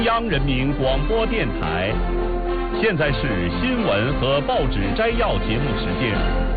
中央人民广播电台，现在是新闻和报纸摘要节目时间。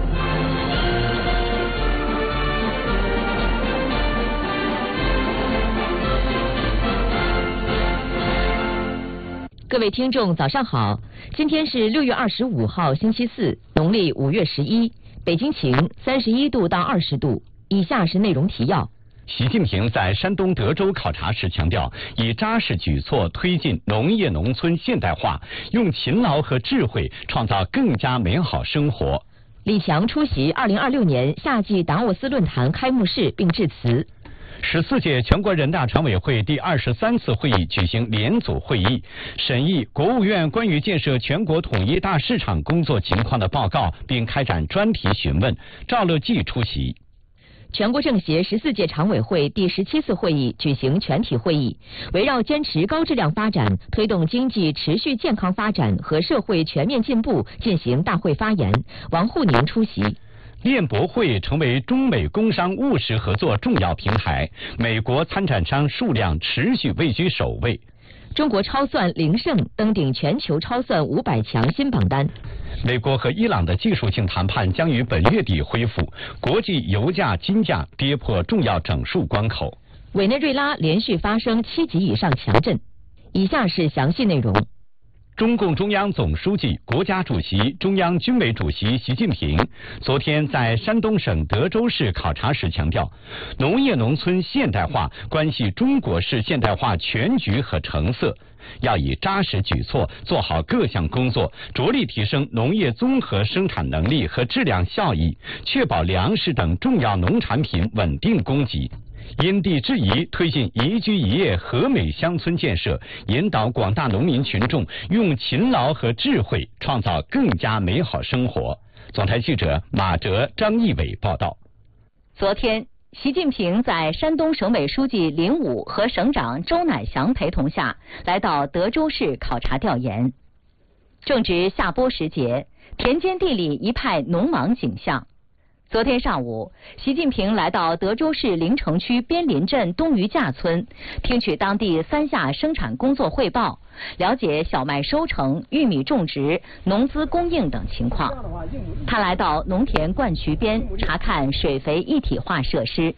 各位听众，早上好！今天是6月25号，星期四，农历5月11，北京晴，31度到20度。以下是内容提要。 习近平在山东德州考察时强调，以扎实举措推进农业农村现代化，用勤劳和智慧创造更加美好生活。 李强出席2026年夏季达沃斯论坛开幕式并致辞。 14届全国人大常委会第23次会议举行联组会议，审议国务院关于建设全国统一大市场工作情况的报告，并开展专题询问。赵乐际出席。 全国政协14届常委会第17次会议举行全体会议，围绕坚持高质量发展、推动经济持续健康发展和社会全面进步进行大会发言。王沪宁出席。 链博会成为中美工商务实合作重要平台，美国参展商数量持续位居首位。 中国超算零胜登顶全球超算500强新榜单。 美国和伊朗的技术性谈判将于本月底恢复。国际油价、金价跌破重要整数关口。 委内瑞拉连续发生7级以上强震。以下是详细内容。 中共中央总书记、国家主席、中央军委主席习近平昨天在山东省德州市考察时强调，农业农村现代化关系中国式现代化全局和成色，要以扎实举措做好各项工作，着力提升农业综合生产能力和质量效益，确保粮食等重要农产品稳定供给。因地制宜推进宜居宜业和美乡村建设，引导广大农民群众用勤劳和智慧创造更加美好生活。总台记者马哲、张义伟报道。 昨天，习近平在山东省委书记林武和省长周乃祥陪同下，来到德州市考察调研。正值夏播时节，田间地里一派农忙景象。昨天上午，习近平来到德州市临城区边林镇东余架村，听取当地3下生产工作汇报，了解小麦收成、玉米种植、农资供应等情况。他来到农田灌渠边，查看水肥一体化设施。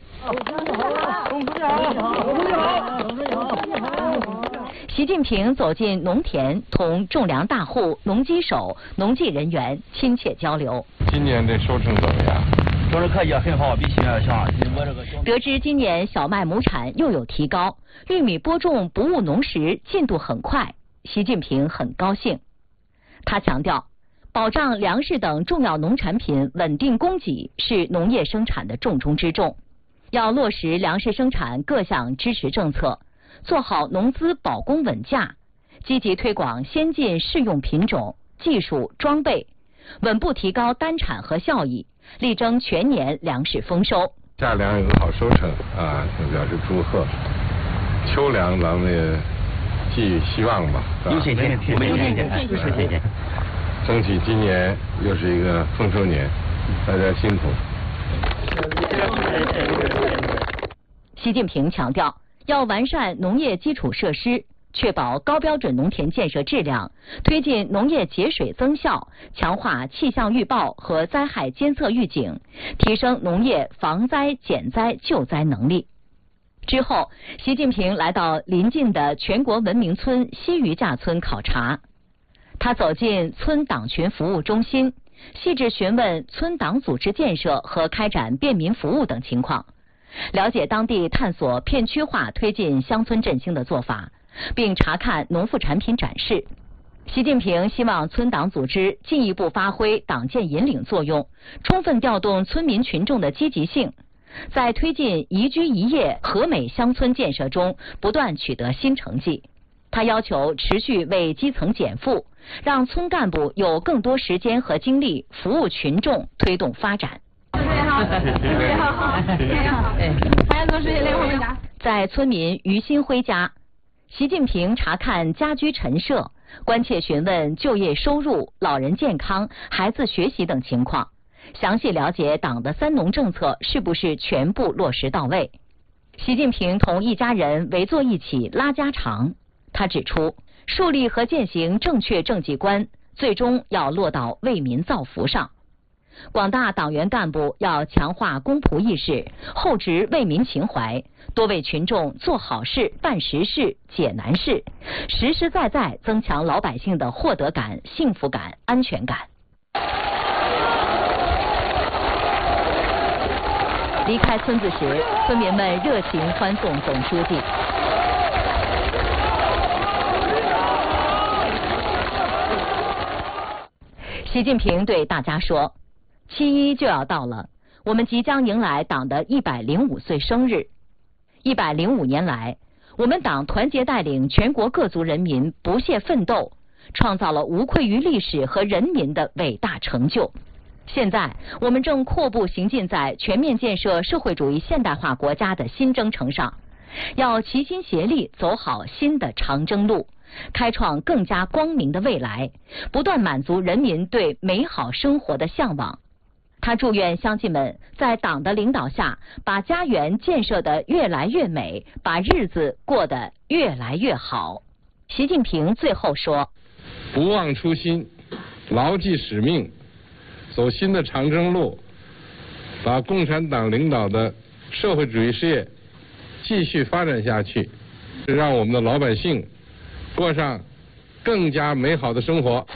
习近平走进农田，同种粮大户、农机手、农技人员亲切交流。 今年的收成怎么样？ 收成可以，很好，比去年要强。 得知今年小麦亩产又有提高，玉米播种不误农时进度很快，习近平很高兴。他强调，保障粮食等重要农产品稳定供给是农业生产的重中之重，要落实粮食生产各项支持政策，做好农资保供稳价，积极推广先进适用品种、技术、装备，稳步提高单产和效益，力争全年粮食丰收。 夏粮有个好收成啊，表示祝贺。秋粮咱们也寄予希望吧。 有信心，我们有信心，谢谢。 争取今年又是一个丰收年，大家辛苦。 习近平强调，要完善农业基础设施，确保高标准农田建设质量，推进农业节水增效，强化气象预报和灾害监测预警，提升农业防灾减灾救灾能力。之后，习近平来到邻近的全国文明村西余架村考察。他走进村党群服务中心，细致询问村党组织建设和开展便民服务等情况，了解当地探索片区化推进乡村振兴的做法，并查看农副产品展示。习近平希望村党组织进一步发挥党建引领作用，充分调动村民群众的积极性，在推进宜居宜业和美乡村建设中不断取得新成绩。他要求持续为基层减负，让村干部有更多时间和精力服务群众，推动发展。在村民于新辉家，习近平查看家居陈设，关切询问就业收入、老人健康、孩子学习等情况，详细了解党的3农政策是不是全部落实到位。习近平同一家人围坐一起拉家常， 他指出，树立和践行正确政绩观，最终要落到为民造福上。广大党员干部要强化公仆意识，厚植为民情怀，多为群众做好事、办实事、解难事，实实在在增强老百姓的获得感、幸福感、安全感。离开村子时，村民们热情欢送总书记。习近平对大家说：“7·1就要到了，我们即将迎来党的105岁生日。105年来，我们党团结带领全国各族人民不懈奋斗，创造了无愧于历史和人民的伟大成就。现在，我们正阔步行进在全面建设社会主义现代化国家的新征程上，要齐心协力走好新的长征路。”开创更加光明的未来，不断满足人民对美好生活的向往。他祝愿乡亲们在党的领导下，把家园建设得越来越美，把日子过得越来越好。习近平最后说：“ 不忘初心，牢记使命，走新的长征路，把共产党领导的社会主义事业继续发展下去，让我们的老百姓过上更加美好的生活。”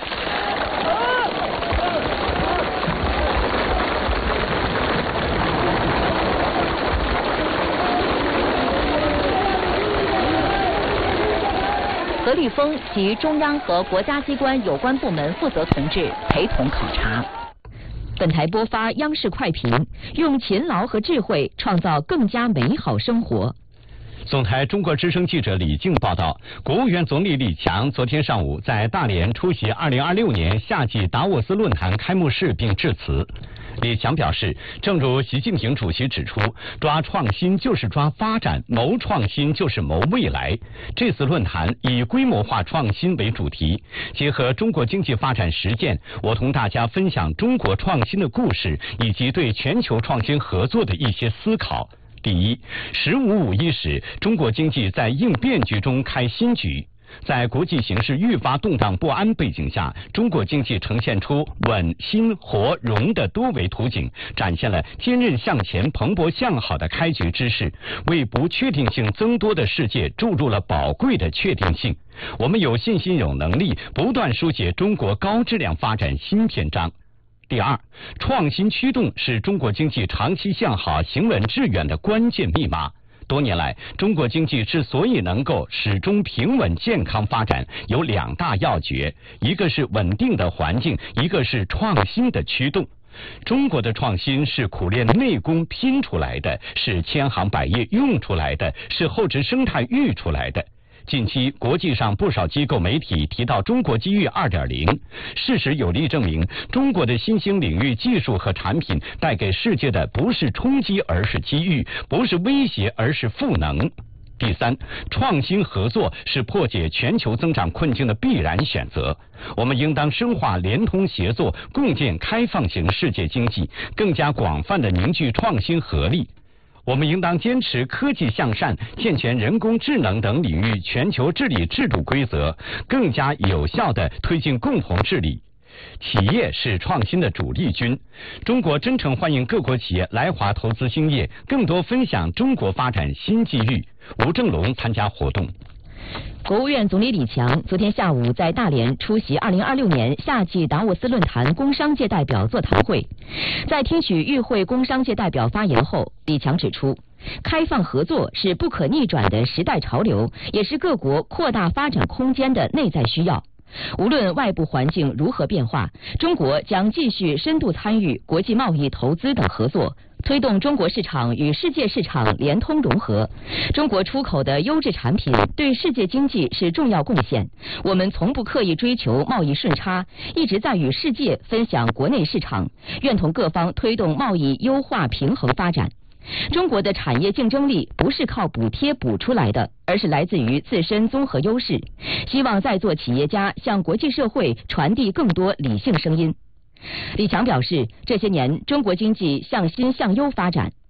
何立峰及中央和国家机关有关部门负责同志陪同考察。 本台播发央视快评，用勤劳和智慧创造更加美好生活。 总台中国之声记者李静报道，国务院总理李强昨天上午在大连出席2026年夏季达沃斯论坛开幕式并致辞。李强表示，正如习近平主席指出，抓创新就是抓发展，谋创新就是谋未来。这次论坛以规模化创新为主题，结合中国经济发展实践，我同大家分享中国创新的故事，以及对全球创新合作的一些思考。第一，1551时，中国经济在应变局中开新局。在国际形势愈发动荡不安背景下，中国经济呈现出稳、新、活、融的多维图景，展现了坚韧向前、蓬勃向好的开局之势，为不确定性增多的世界注入了宝贵的确定性。我们有信心、有能力不断书写中国高质量发展新篇章。第二，创新驱动是中国经济长期向好、行稳致远的关键密码。多年来，中国经济之所以能够始终平稳健康发展，有两大要诀，一个是稳定的环境，一个是创新的驱动。中国的创新是苦练内功拼出来的，是千行百业用出来的，是厚植生态育出来的。近期，国际上不少机构媒体提到中国机遇 2.0， 事实有力证明，中国的新兴领域技术和产品带给世界的不是冲击，而是机遇；不是威胁，而是赋能。第三，创新合作是破解全球增长困境的必然选择。我们应当深化联通协作，共建开放型世界经济，更加广泛地凝聚创新合力。我们应当坚持科技向善，健全人工智能等领域全球治理制度规则，更加有效地推进共同治理。企业是创新的主力军，中国真诚欢迎各国企业来华投资兴业，更多分享中国发展新机遇。吴正龙参加活动。 国务院总理李强昨天下午在大连出席2026年夏季达沃斯论坛工商界代表座谈会。在听取与会工商界代表发言后，李强指出，开放合作是不可逆转的时代潮流，也是各国扩大发展空间的内在需要。无论外部环境如何变化，中国将继续深度参与国际贸易、投资等合作，推动中国市场与世界市场联通融合。中国出口的优质产品对世界经济是重要贡献。我们从不刻意追求贸易顺差，一直在与世界分享国内市场，愿同各方推动贸易优化平衡发展。中国的产业竞争力不是靠补贴补出来的，而是来自于自身综合优势。希望在座企业家向国际社会传递更多理性声音。李强表示，这些年中国经济向新向优发展，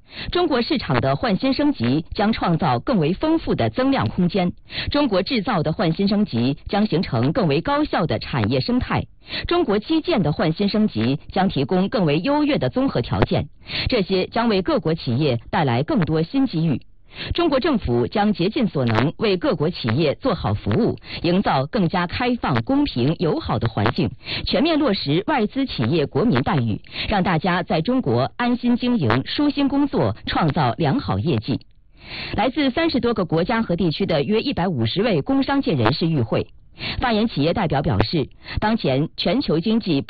中国市场的换新升级将创造更为丰富的增量空间，中国制造的换新升级将形成更为高效的产业生态，中国基建的换新升级将提供更为优越的综合条件，这些将为各国企业带来更多新机遇。中国政府将竭尽所能为各国企业做好服务，营造更加开放、公平、友好的环境，全面落实外资企业国民待遇，让大家在中国安心经营、舒心工作，创造良好业绩。来自30多个国家和地区的约150位工商界人士与会。发言企业代表表示，当前全球经济